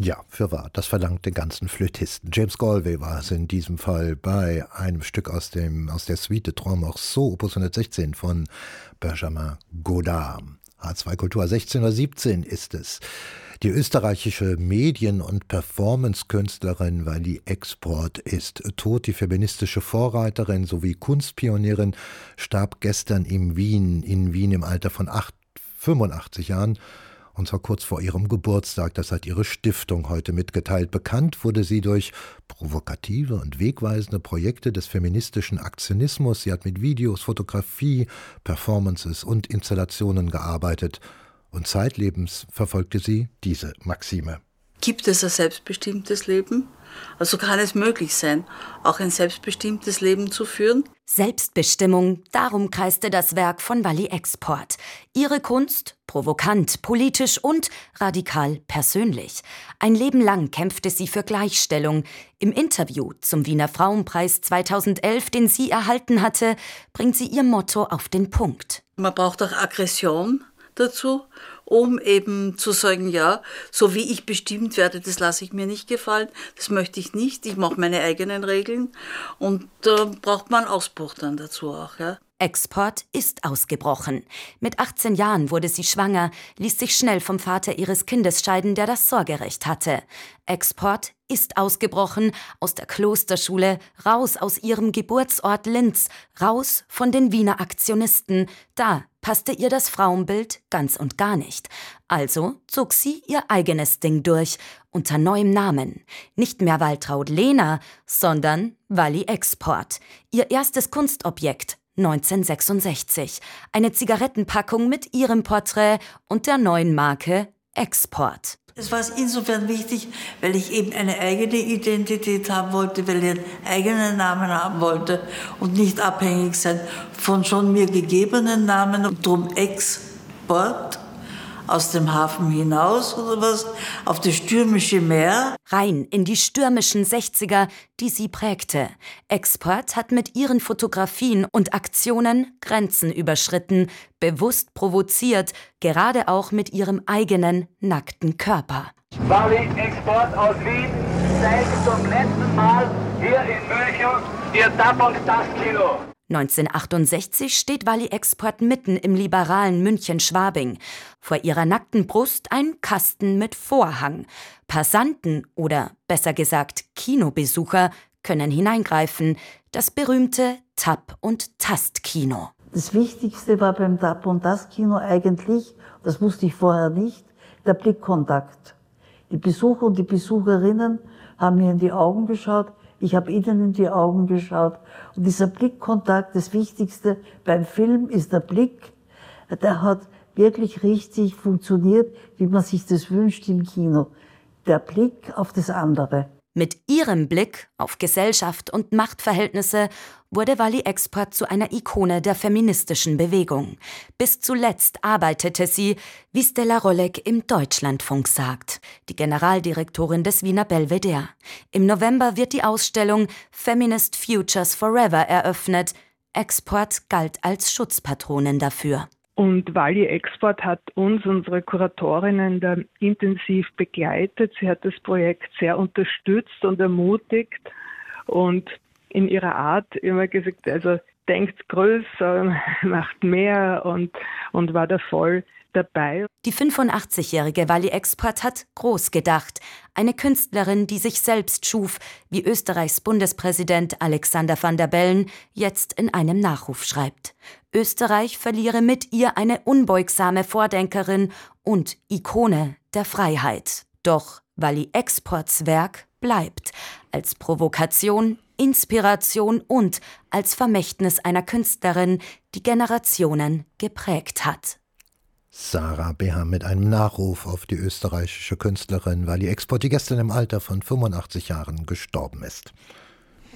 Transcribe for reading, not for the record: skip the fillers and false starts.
Ja, fürwahr, das verlangt den ganzen Flötisten. James Galway war es in diesem Fall bei einem Stück aus der Suite de Trois Morceaux, Opus 116 von Benjamin Godard. H2 Kultur, 16:17 ist es. Die österreichische Medien- und Performance-Künstlerin Wally Export ist tot. Die feministische Vorreiterin sowie Kunstpionierin starb gestern in Wien im Alter von 85 Jahren. Und zwar kurz vor ihrem Geburtstag. Das hat ihre Stiftung heute mitgeteilt. Bekannt wurde sie durch provokative und wegweisende Projekte des feministischen Aktionismus. Sie hat mit Videos, Fotografie, Performances und Installationen gearbeitet. Und zeitlebens verfolgte sie diese Maxime. Gibt es ein selbstbestimmtes Leben? Also kann es möglich sein, auch ein selbstbestimmtes Leben zu führen? Selbstbestimmung, darum kreiste das Werk von Wally Export. Ihre Kunst, provokant, politisch und radikal persönlich. Ein Leben lang kämpfte sie für Gleichstellung. Im Interview zum Wiener Frauenpreis 2011, den sie erhalten hatte, bringt sie ihr Motto auf den Punkt. Man braucht auch Aggression dazu, um eben zu sagen, ja, so wie ich bestimmt werde, das lasse ich mir nicht gefallen, das möchte ich nicht, ich mache meine eigenen Regeln und da braucht man einen Ausbruch dann dazu auch, ja. Export ist ausgebrochen. Mit 18 Jahren wurde sie schwanger, ließ sich schnell vom Vater ihres Kindes scheiden, der das Sorgerecht hatte. Export ist ausgebrochen aus der Klosterschule, raus aus ihrem Geburtsort Linz, raus von den Wiener Aktionisten. Da passte ihr das Frauenbild ganz und gar nicht. Also zog sie ihr eigenes Ding durch, unter neuem Namen. Nicht mehr Waltraud Lehner, sondern Wally Export. Ihr erstes Kunstobjekt 1966. Eine Zigarettenpackung mit ihrem Porträt und der neuen Marke Export. Es war insofern wichtig, weil ich eben eine eigene Identität haben wollte, weil ich einen eigenen Namen haben wollte und nicht abhängig sein von schon mir gegebenen Namen. Und drum Export, aus dem Hafen hinaus oder was, auf das stürmische Meer. Rein in die stürmischen 60er, die sie prägte. Export hat mit ihren Fotografien und Aktionen Grenzen überschritten, bewusst provoziert, gerade auch mit ihrem eigenen nackten Körper. Wally Export aus Wien zeigt zum letzten Mal hier in München ihr Tab-und-Das-Kino. 1968 steht Wally Export mitten im liberalen München-Schwabing. Vor ihrer nackten Brust ein Kasten mit Vorhang. Passanten oder besser gesagt Kinobesucher können hineingreifen. Das berühmte Tab- und Tast-Kino. Das Wichtigste war beim Tab- und Das-Kino eigentlich, das wusste ich vorher nicht, der Blickkontakt. Die Besucher und die Besucherinnen haben mir in die Augen geschaut, ich habe ihnen in die Augen geschaut. Und dieser Blickkontakt, das Wichtigste beim Film ist der Blick. Der hat wirklich richtig funktioniert, wie man sich das wünscht im Kino. Der Blick auf das andere. Mit ihrem Blick auf Gesellschaft und Machtverhältnisse wurde Wally Export zu einer Ikone der feministischen Bewegung. Bis zuletzt arbeitete sie, wie Stella Rolleck im Deutschlandfunk sagt, die Generaldirektorin des Wiener Belvedere. Im November wird die Ausstellung Feminist Futures Forever eröffnet. Export galt als Schutzpatronin dafür. Und Wally Export hat uns, unsere Kuratorinnen, da intensiv begleitet. Sie hat das Projekt sehr unterstützt und ermutigt und in ihrer Art immer gesagt, also denkt größer, macht mehr und war da voll dabei. Die 85-jährige Wally Export hat groß gedacht. Eine Künstlerin, die sich selbst schuf, wie Österreichs Bundespräsident Alexander Van der Bellen jetzt in einem Nachruf schreibt. Österreich verliere mit ihr eine unbeugsame Vordenkerin und Ikone der Freiheit. Doch Wally Exports Werk bleibt als Provokation, Inspiration und als Vermächtnis einer Künstlerin, die Generationen geprägt hat. Sarah Beham mit einem Nachruf auf die österreichische Künstlerin Wally Export, die gestern im Alter von 85 Jahren gestorben ist.